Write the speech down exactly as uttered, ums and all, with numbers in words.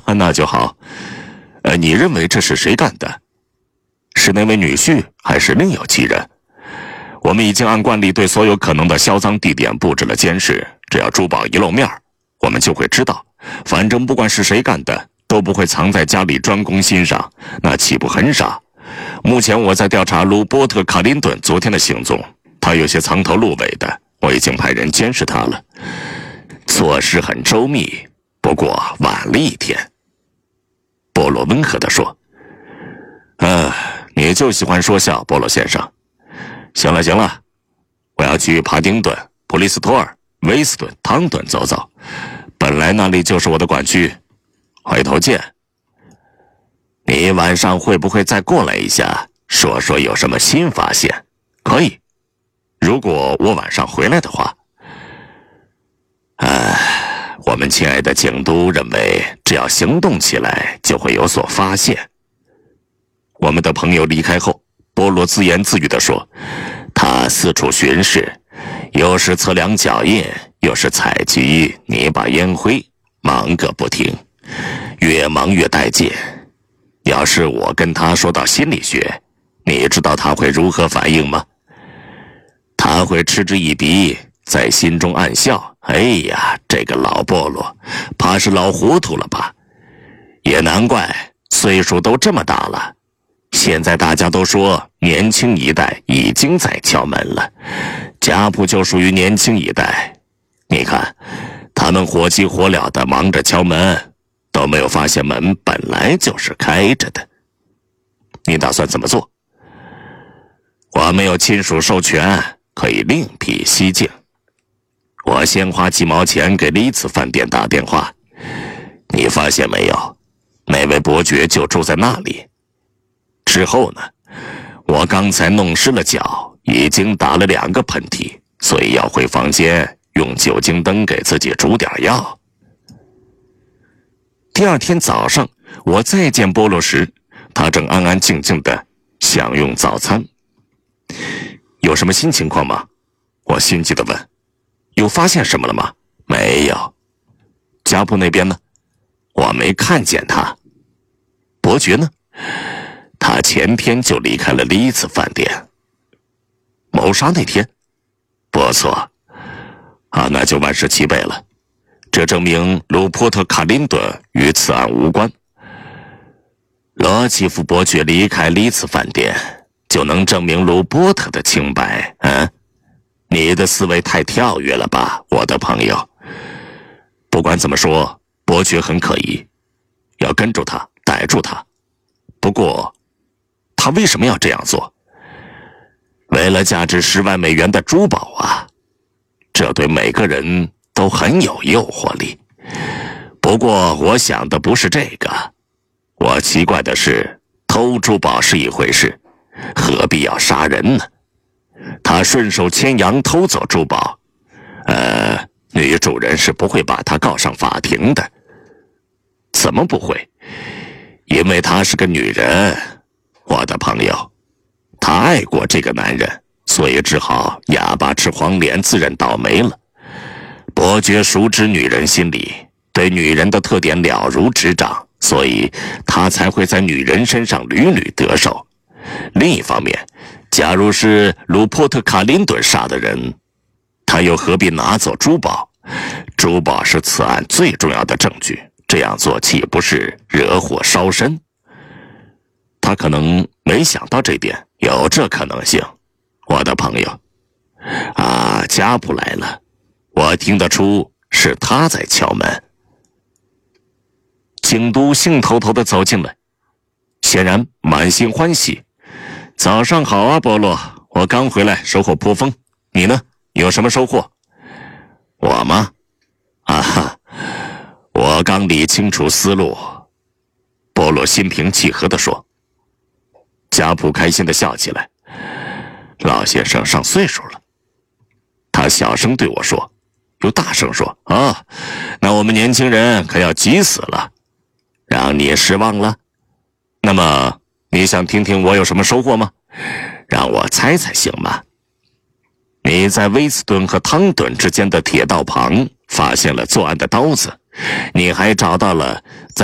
那就好。呃，你认为这是谁干的？是那位女婿，还是另有其人？我们已经按惯例对所有可能的销赃地点布置了监视，只要珠宝一露面，我们就会知道。反正不管是谁干的，都不会藏在家里专供欣赏，那岂不很傻？目前我在调查鲁波特·卡林顿昨天的行踪，他有些藏头露尾的，我已经派人监视他了，措施很周密，不过晚了一天。波罗温和地说：“啊，你就喜欢说笑，波罗先生。行了行了，我要去帕丁顿、普利斯托尔、威斯顿、汤顿走走，本来那里就是我的管区。回头见。你晚上会不会再过来一下，说说有什么新发现？可以，如果我晚上回来的话。唉，我们亲爱的京都认为，只要行动起来，就会有所发现。”我们的朋友离开后，波罗自言自语地说：“他四处巡视，又是测量脚印，又是采集泥巴烟灰，忙个不停，越忙越带劲。要是我跟他说到心理学，你知道他会如何反应吗？他会嗤之以鼻，在心中暗笑。哎呀，这个老波罗，怕是老糊涂了吧？也难怪，岁数都这么大了。现在大家都说年轻一代已经在敲门了，家谱就属于年轻一代。你看，他们火急火燎地忙着敲门，都没有发现门本来就是开着的。你打算怎么做？”“我没有亲属授权，可以另辟蹊径。我先花几毛钱给丽兹饭店打电话，你发现没有，那位伯爵就住在那里。之后呢，我刚才弄湿了脚，已经打了两个喷嚏，所以要回房间用酒精灯给自己煮点药。”第二天早上，我再见波罗时，他正安安静静地享用早餐。“有什么新情况吗？”我心急地问。“有发现什么了吗？”“没有。”“家仆那边呢？”“我没看见他。”“伯爵呢？”“他前天就离开了丽兹饭店。”“谋杀那天？”“不错。”“啊，那就万事齐备了。这证明鲁波特·卡林顿与此案无关。罗奇夫伯爵离开丽兹饭店，就能证明鲁波特的清白？嗯，你的思维太跳跃了吧，我的朋友。不管怎么说，伯爵很可疑，要跟住他，逮住他。不过，他为什么要这样做？为了价值十万美元的珠宝啊！这对每个人都很有诱惑力。不过我想的不是这个，我奇怪的是，偷珠宝是一回事，何必要杀人呢？他顺手牵羊偷走珠宝，呃，女主人是不会把他告上法庭的。怎么不会？因为她是个女人，我的朋友，她爱过这个男人，所以只好哑巴吃黄连，自认倒霉了。伯爵熟知女人心理，对女人的特点了如指掌，所以他才会在女人身上屡屡得手。另一方面，假如是鲁波特·卡林顿杀的人，他又何必拿走珠宝？珠宝是此案最重要的证据，这样做岂不是惹火烧身？他可能没想到这点，有这可能性，我的朋友。啊，家仆来了，我听得出是他在敲门。京都兴头头地走进来，显然满心欢喜。早上好啊，波洛，我刚回来，收获颇丰。你呢？有什么收获？我吗？啊哈，我刚理清楚思路。波洛心平气和地说。家仆开心地笑起来。老先生上岁数了。他小声对我说，又大声说，啊，那我们年轻人可要急死了。让你失望了？那么你想听听我有什么收获吗？让我猜猜行吗？你在威斯顿和汤顿之间的铁道旁发现了作案的刀子，你还找到了在